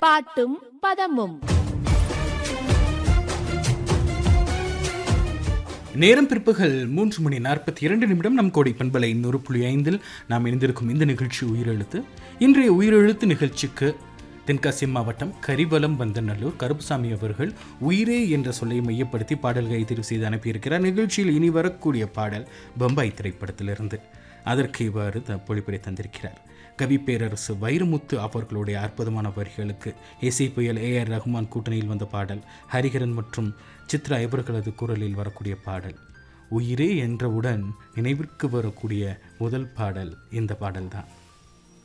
பாட்டும் பதமும். நேரம் பிற்பகல் 3:42 நம் கோடை பண்பலை 100.5 நாம் இணைந்திருக்கும் இந்த நிகழ்ச்சி உயிரெழுத்து. இன்றைய உயிரெழுத்து நிகழ்ச்சிக்கு தென்காசி மாவட்டம் கரிவலம் வந்தநல்லூர் கருப்புசாமி அவர்கள் உயிரே என்ற சொல்லை மையப்படுத்தி பாடல்களை தெரிவு செய்து அனுப்பியிருக்கிறார். நிகழ்ச்சியில் இனி வரக்கூடிய பாடல் பம்பாய் திரைப்படத்திலிருந்து. அதற்கு இவ்வாறு பொழிப்புரை தந்திருக்கிறார். கவி பேரரசு வைரமுத்து அவர்களுடைய அற்புதமான வரிகளுக்கு இசை புயல் AR ரஹ்மான் கூட்டணியில் வந்த பாடல். ஹரிஹரன் மற்றும் சித்ரா இவர்களது குரலில் வரக்கூடிய பாடல். உயிரே என்றவுடன் நினைவிற்கு வரக்கூடிய முதல் பாடல் இந்த பாடல்தான்.